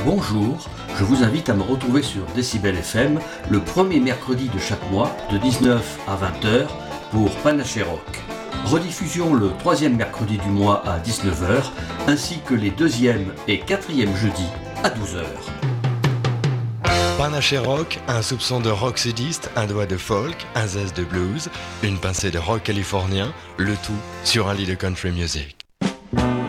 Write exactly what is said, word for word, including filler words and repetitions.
Bonjour, je vous invite à me retrouver sur Décibel F M le premier mercredi de chaque mois de dix-neuf à vingt heures pour Panaché Rock. Rediffusion le troisième mercredi du mois à dix-neuf heures ainsi que les deuxième et quatrième jeudis à douze heures. Panaché Rock, un soupçon de rock sudiste, un doigt de folk, un zeste de blues, une pincée de rock californien, le tout sur un lit de country music.